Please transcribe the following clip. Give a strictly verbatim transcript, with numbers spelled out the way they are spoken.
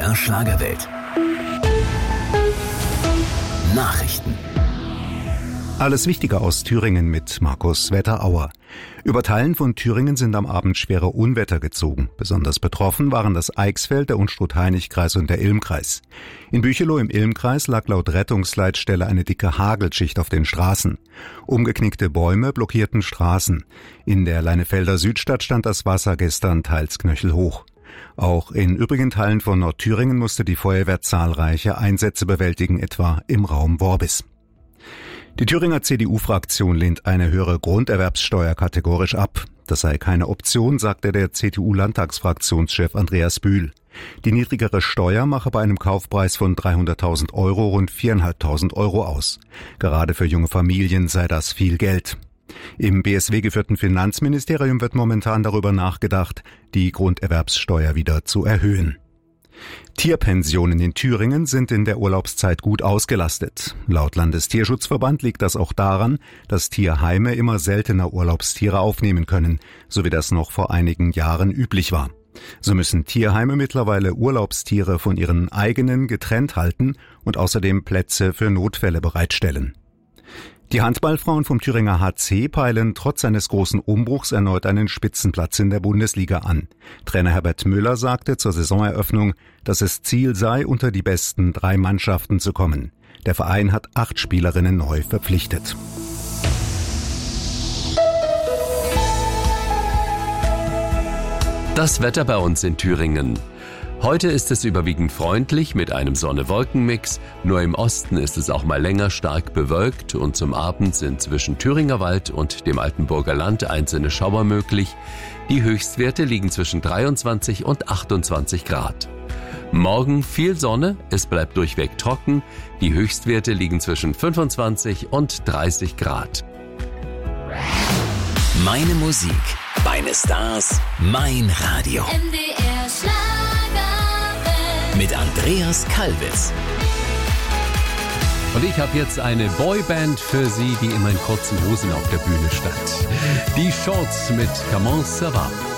der Schlagerwelt. Nachrichten. Alles Wichtige aus Thüringen mit Markus Wetterauer. Über Teilen von Thüringen sind am Abend schwere Unwetter gezogen. Besonders betroffen waren das Eichsfeld, der Unstrut-Hainich-Kreis und der Ilmkreis. In Büchelow im Ilmkreis lag laut Rettungsleitstelle eine dicke Hagelschicht auf den Straßen. Umgeknickte Bäume blockierten Straßen. In der Leinefelder Südstadt stand das Wasser gestern teils knöchelhoch. Auch in übrigen Teilen von Nordthüringen musste die Feuerwehr zahlreiche Einsätze bewältigen, etwa im Raum Worbis. Die Thüringer C D U-Fraktion lehnt eine höhere Grunderwerbssteuer kategorisch ab. Das sei keine Option, sagte der C D U-Landtagsfraktionschef Andreas Bühl. Die niedrigere Steuer mache bei einem Kaufpreis von dreihunderttausend Euro rund viertausendfünfhundert Euro aus. Gerade für junge Familien sei das viel Geld. Im B S W-geführten Finanzministerium wird momentan darüber nachgedacht, die Grunderwerbssteuer wieder zu erhöhen. Tierpensionen in Thüringen sind in der Urlaubszeit gut ausgelastet. Laut Landestierschutzverband liegt das auch daran, dass Tierheime immer seltener Urlaubstiere aufnehmen können, so wie das noch vor einigen Jahren üblich war. So müssen Tierheime mittlerweile Urlaubstiere von ihren eigenen getrennt halten und außerdem Plätze für Notfälle bereitstellen. Die Handballfrauen vom Thüringer H C peilen trotz eines großen Umbruchs erneut einen Spitzenplatz in der Bundesliga an. Trainer Herbert Müller sagte zur Saisoneröffnung, dass es Ziel sei, unter die besten drei Mannschaften zu kommen. Der Verein hat acht Spielerinnen neu verpflichtet. Das Wetter bei uns in Thüringen. Heute ist es überwiegend freundlich mit einem Sonne-Wolken-Mix. Nur im Osten ist es auch mal länger stark bewölkt und zum Abend sind zwischen Thüringer Wald und dem Altenburger Land einzelne Schauer möglich. Die Höchstwerte liegen zwischen dreiundzwanzig und achtundzwanzig Grad. Morgen viel Sonne, es bleibt durchweg trocken. Die Höchstwerte liegen zwischen fünfundzwanzig und dreißig Grad. Meine Musik, meine Stars, mein Radio. M D R Schlagerwelt. Mit Andreas Kalbitz. Und ich habe jetzt eine Boyband für Sie, die immer in kurzen Hosen auf der Bühne stand. Die Shorts mit Comment ça va?